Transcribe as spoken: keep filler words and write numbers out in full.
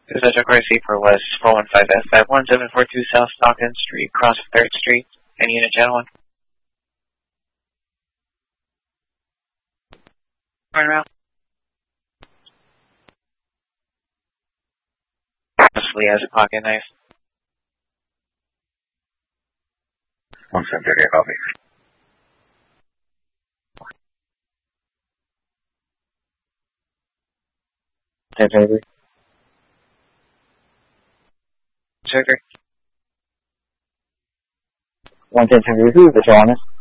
This is Jack Ricey for West four one five F five one seven four two South Stockton Street, cross third Street, and Unit Channel one. Turn around. Possibly has a pocket knife. one seven thirty, copy. ten twenty-three. Checker. one ten twenty-three, who is this, your honest?